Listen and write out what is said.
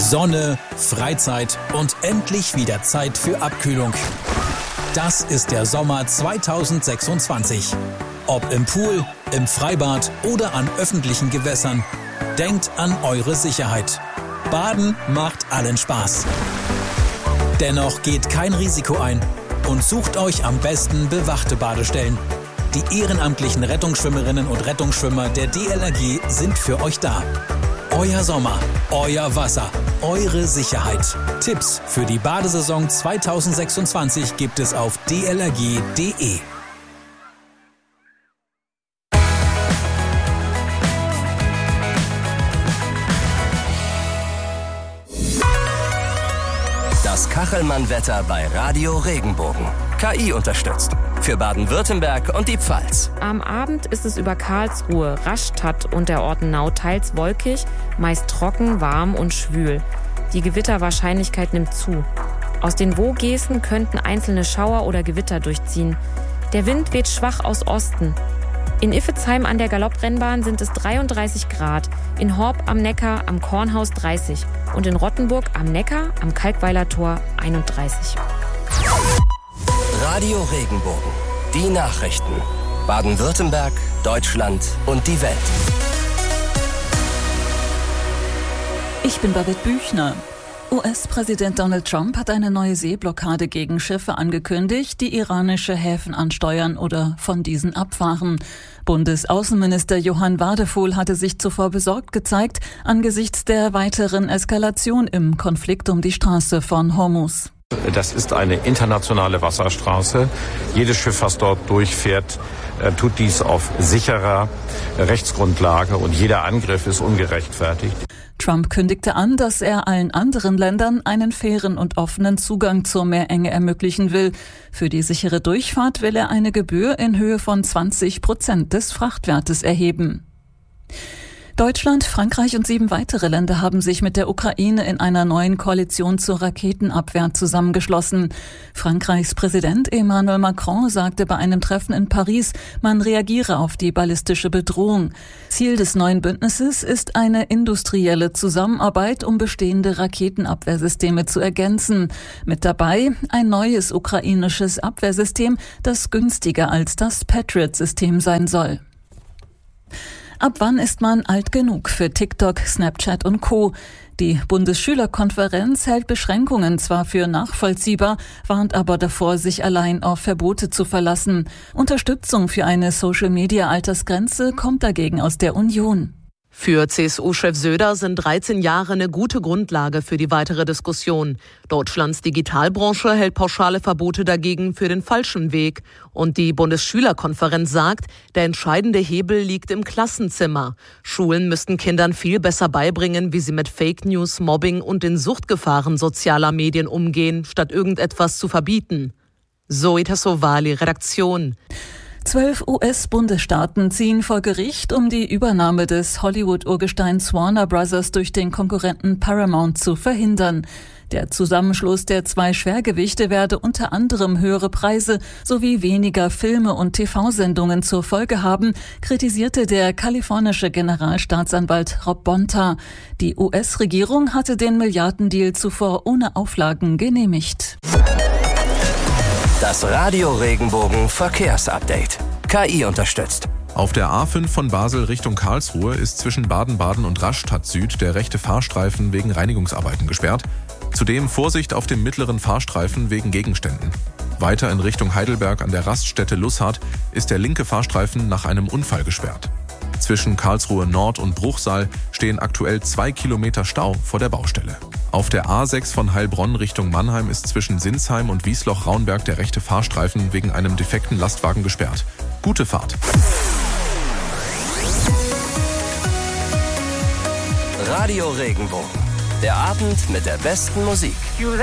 Sonne, Freizeit und endlich wieder Zeit für Abkühlung. Das ist der Sommer 2026. Ob im Pool, im Freibad oder an öffentlichen Gewässern. Denkt an eure Sicherheit. Baden macht allen Spaß. Dennoch geht kein Risiko ein und sucht euch am besten bewachte Badestellen. Die ehrenamtlichen Rettungsschwimmerinnen und Rettungsschwimmer der DLRG sind für euch da. Euer Sommer, euer Wasser, eure Sicherheit. Tipps für die Badesaison 2026 gibt es auf dlrg.de. Das Kachelmann-Wetter bei Radio Regenbogen. KI unterstützt. Für Baden-Württemberg und die Pfalz. Am Abend ist es über Karlsruhe, Rastatt und der Ortenau teils wolkig, meist trocken, warm und schwül. Die Gewitterwahrscheinlichkeit nimmt zu. Aus den Vogesen könnten einzelne Schauer oder Gewitter durchziehen. Der Wind weht schwach aus Osten. In Iffezheim an der Galopprennbahn sind es 33 Grad, in Horb am Neckar am Kornhaus 30 und in Rottenburg am Neckar am Kalkweiler Tor 31. Radio Regenbogen. Die Nachrichten. Baden-Württemberg, Deutschland und die Welt. Ich bin Babette Büchner. US-Präsident Donald Trump hat eine neue Seeblockade gegen Schiffe angekündigt, die iranische Häfen ansteuern oder von diesen abfahren. Bundesaußenminister Johann Wadefuhl hatte sich zuvor besorgt gezeigt angesichts der weiteren Eskalation im Konflikt um die Straße von Hormuz. Das ist eine internationale Wasserstraße. Jedes Schiff, was dort durchfährt, tut dies auf sicherer Rechtsgrundlage und jeder Angriff ist ungerechtfertigt. Trump kündigte an, dass er allen anderen Ländern einen fairen und offenen Zugang zur Meerenge ermöglichen will. Für die sichere Durchfahrt will er eine Gebühr in Höhe von 20% des Frachtwertes erheben. Deutschland, Frankreich und 7 weitere Länder haben sich mit der Ukraine in einer neuen Koalition zur Raketenabwehr zusammengeschlossen. Frankreichs Präsident Emmanuel Macron sagte bei einem Treffen in Paris, man reagiere auf die ballistische Bedrohung. Ziel des neuen Bündnisses ist eine industrielle Zusammenarbeit, um bestehende Raketenabwehrsysteme zu ergänzen. Mit dabei ein neues ukrainisches Abwehrsystem, das günstiger als das Patriot-System sein soll. Ab wann ist man alt genug für TikTok, Snapchat und Co.? Die Bundesschülerkonferenz hält Beschränkungen zwar für nachvollziehbar, warnt aber davor, sich allein auf Verbote zu verlassen. Unterstützung für eine Social-Media-Altersgrenze kommt dagegen aus der Union. Für CSU-Chef Söder sind 13 Jahre eine gute Grundlage für die weitere Diskussion. Deutschlands Digitalbranche hält pauschale Verbote dagegen für den falschen Weg. Und die Bundesschülerkonferenz sagt, der entscheidende Hebel liegt im Klassenzimmer. Schulen müssten Kindern viel besser beibringen, wie sie mit Fake News, Mobbing und den Suchtgefahren sozialer Medien umgehen, statt irgendetwas zu verbieten. Zoe Tassovali, Redaktion. 12 US-Bundesstaaten ziehen vor Gericht, um die Übernahme des Hollywood-Urgesteins Warner Bros. Durch den Konkurrenten Paramount zu verhindern. Der Zusammenschluss der 2 Schwergewichte werde unter anderem höhere Preise sowie weniger Filme und TV-Sendungen zur Folge haben, kritisierte der kalifornische Generalstaatsanwalt Rob Bonta. Die US-Regierung hatte den Milliardendeal zuvor ohne Auflagen genehmigt. Das Radio Regenbogen Verkehrsupdate. KI unterstützt. Auf der A5 von Basel Richtung Karlsruhe ist zwischen Baden-Baden und Rastatt Süd der rechte Fahrstreifen wegen Reinigungsarbeiten gesperrt. Zudem Vorsicht auf dem mittleren Fahrstreifen wegen Gegenständen. Weiter in Richtung Heidelberg an der Raststätte Lusshardt ist der linke Fahrstreifen nach einem Unfall gesperrt. Zwischen Karlsruhe Nord und Bruchsal stehen aktuell 2 Kilometer Stau vor der Baustelle. Auf der A6 von Heilbronn Richtung Mannheim ist zwischen Sinsheim und Wiesloch-Raunberg der rechte Fahrstreifen wegen einem defekten Lastwagen gesperrt. Gute Fahrt. Radio Regenbogen. Der Abend mit der besten Musik.